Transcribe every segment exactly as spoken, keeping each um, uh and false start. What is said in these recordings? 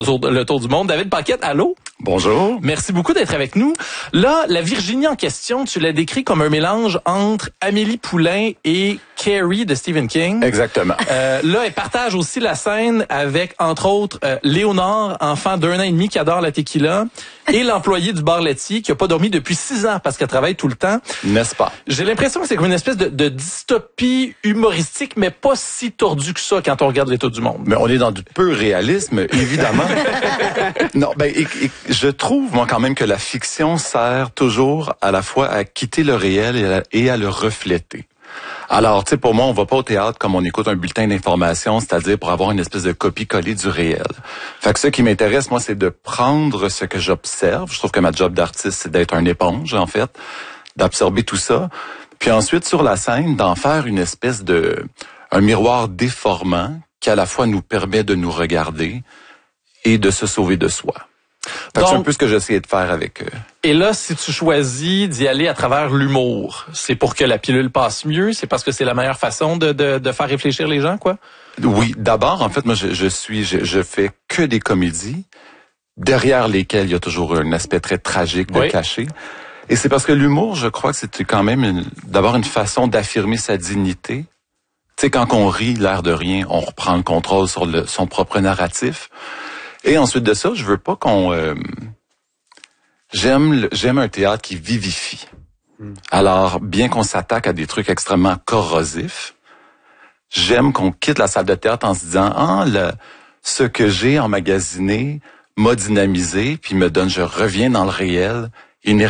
Le Tour du monde. David Paquette, allô? Bonjour. Merci beaucoup d'être avec nous. Là, la Virginie en question, tu l'as décrit comme un mélange entre Amélie Poulain et Carrie de Stephen King. Exactement. Euh, là, elle partage aussi la scène avec, entre autres, euh, Léonard, enfant d'un an et demi qui adore la tequila, et l'employé du bar laitier qui a pas dormi depuis six ans parce qu'elle travaille tout le temps. N'est-ce pas? J'ai l'impression que c'est comme une espèce de, de dystopie humoristique, mais pas si tordue que ça quand on regarde l'État du monde. Mais on est dans du peu réalisme, évidemment. Non, ben, et, et, je trouve, moi, quand même, que la fiction sert toujours à la fois à quitter le réel et à, et à le refléter. Alors, tu sais, pour moi, on va pas au théâtre comme on écoute un bulletin d'information, c'est-à-dire pour avoir une espèce de copie-collée du réel. Fait que ce qui m'intéresse, moi, c'est de prendre ce que j'observe. Je trouve que ma job d'artiste, c'est d'être un éponge, en fait, d'absorber tout ça. Puis ensuite, sur la scène, d'en faire une espèce de... un miroir déformant qui, à la fois, nous permet de nous regarder et de se sauver de soi. Fait que c'est un peu ce que j'essayais de faire avec eux. Et là, si tu choisis d'y aller à travers l'humour, c'est pour que la pilule passe mieux? C'est parce que c'est la meilleure façon de, de, de faire réfléchir les gens, quoi? Oui, d'abord, en fait, moi, je, je suis, je, je fais que des comédies, derrière lesquelles il y a toujours un aspect très tragique de oui. caché. Et c'est parce que l'humour, je crois que c'est quand même une, d'abord une façon d'affirmer sa dignité. Tu sais, quand on rit, l'air de rien, on reprend le contrôle sur le, son propre narratif. Et ensuite de ça, je veux pas qu'on... Euh, j'aime j'aime un théâtre qui vivifie. Mm. Alors, bien qu'on s'attaque à des trucs extrêmement corrosifs, j'aime qu'on quitte la salle de théâtre en se disant « Ah, le, ce que j'ai emmagasiné m'a dynamisé, puis me donne, je reviens dans le réel, énergisé. »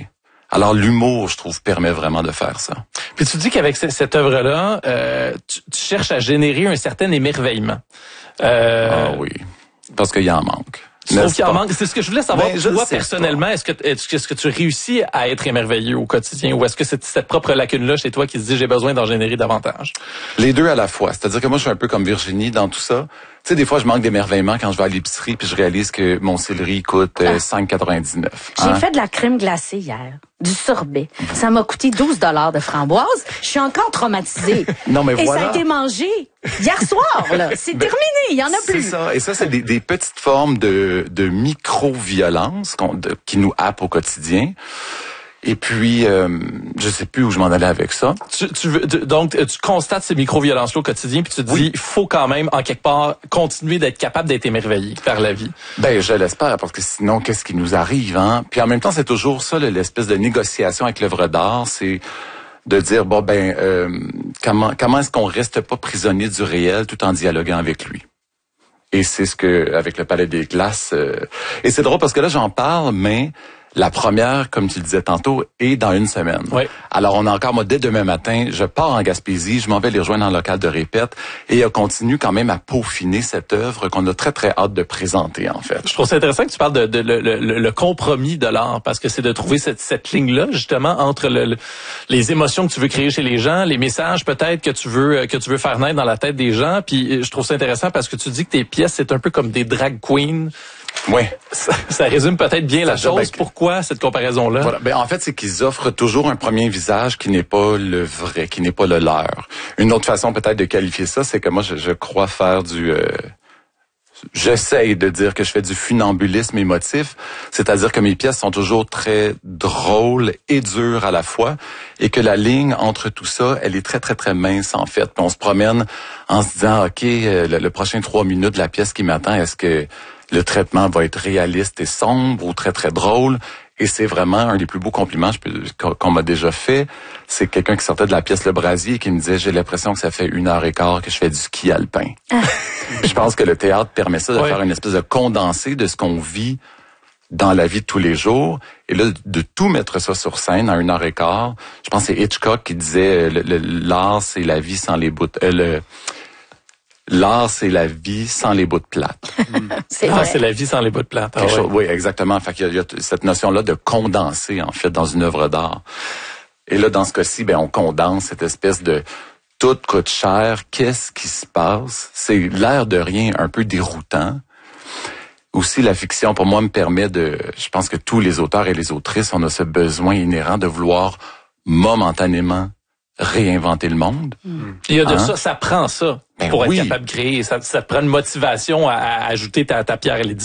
Alors, l'humour, je trouve, permet vraiment de faire ça. Puis tu dis qu'avec cette, cette œuvre-là, euh, tu, tu cherches à générer un certain émerveillement. Euh, ah oui. Parce qu'il y en manque. Je trouve qu'il en manque. C'est ce que je voulais savoir. Ben, toi, personnellement, est-ce que, est-ce que, est-ce que tu réussis à être émerveillé au quotidien ou est-ce que c'est cette propre lacune-là chez toi qui se dit j'ai besoin d'en générer davantage? Les deux à la fois. C'est-à-dire que moi, je suis un peu comme Virginie dans tout ça. Tu sais, des fois, je manque d'émerveillement quand je vais à l'épicerie puis je réalise que mon céleri coûte euh, ah. cinq quatre-vingt-dix-neuf. J'ai hein? fait de la crème glacée hier. Du sorbet. Ça m'a coûté douze dollars de framboise. Je suis encore traumatisée. Non, mais Et voilà. ça a été mangé hier soir, là. C'est ben, terminé. Il y en a plus. C'est ça. Et ça, c'est des, des petites formes de, de micro-violence qu'on, de, qui nous happent au quotidien. Et puis, euh, je sais plus où je m'en allais avec ça. Tu, tu veux, donc, tu constates ces micro-violences-là au quotidien, puis tu te oui. dis, il faut quand même, en quelque part, continuer d'être capable d'être émerveillé par la vie. Ben, je l'espère, parce que sinon, qu'est-ce qui nous arrive, hein? Puis en même temps, c'est toujours ça, l'espèce de négociation avec l'œuvre d'art, c'est de dire, bon, ben, euh, comment, comment est-ce qu'on reste pas prisonnier du réel tout en dialoguant avec lui? Et c'est ce que, avec le Palais des Glaces, euh, et c'est drôle parce que là, j'en parle, mais la première, comme tu le disais tantôt, est dans une semaine. Oui. Alors, on a encore, moi, dès demain matin, je pars en Gaspésie, je m'en vais les rejoindre dans le local de répète et on continue quand même à peaufiner cette œuvre qu'on a très, très hâte de présenter, en fait. Je trouve ça intéressant que tu parles de, de, de le, le, le compromis de l'art parce que c'est de trouver cette, cette ligne-là, justement, entre le, le, les émotions que tu veux créer chez les gens, les messages peut-être que tu veux que tu veux faire naître dans la tête des gens. Puis je trouve ça intéressant parce que tu dis que tes pièces, c'est un peu comme des drag queens. Oui. Ça, ça résume peut-être bien la chose. Ben, pourquoi cette comparaison-là? Voilà. Ben, en fait, c'est qu'ils offrent toujours un premier visage qui n'est pas le vrai, qui n'est pas le leur. Une autre façon peut-être de qualifier ça, c'est que moi, je, je crois faire du... Euh, j'essaye de dire que je fais du funambulisme émotif, c'est-à-dire que mes pièces sont toujours très drôles et dures à la fois, et que la ligne entre tout ça, elle est très, très, très mince, en fait. Puis on se promène en se disant, OK, le, le prochain trois minutes de la pièce qui m'attend, est-ce que le traitement va être réaliste et sombre ou très, très drôle? Et c'est vraiment un des plus beaux compliments je peux, qu'on m'a déjà fait. C'est quelqu'un qui sortait de la pièce Le Brasier et qui me disait, j'ai l'impression que ça fait une heure et quart que je fais du ski alpin. Ah. Je pense que le théâtre permet ça, de ouais. faire une espèce de condensé de ce qu'on vit dans la vie de tous les jours. Et là, de tout mettre ça sur scène en une heure et quart. Je pense que c'est Hitchcock qui disait, le, le, l'art, c'est la vie sans les bouts... Euh, le, L'art, c'est la vie sans les bouts de plate. c'est ah, c'est la vie sans les bouts de plate. Ah, ouais. chose, oui, exactement. Fait qu'il y a, il y a cette notion-là de condenser, en fait, dans une œuvre d'art. Et là, dans ce cas-ci, ben, on condense cette espèce de tout coûte cher. Qu'est-ce qui se passe? C'est l'air de rien un peu déroutant. Aussi, la fiction, pour moi, me permet de... Je pense que tous les auteurs et les autrices, on a ce besoin inhérent de vouloir momentanément réinventer le monde. Mm. Il y a de hein? ça, ça prend ça ben pour oui. être capable de créer. Ça, ça te prend une motivation à, à ajouter ta, ta pierre à l'édifice.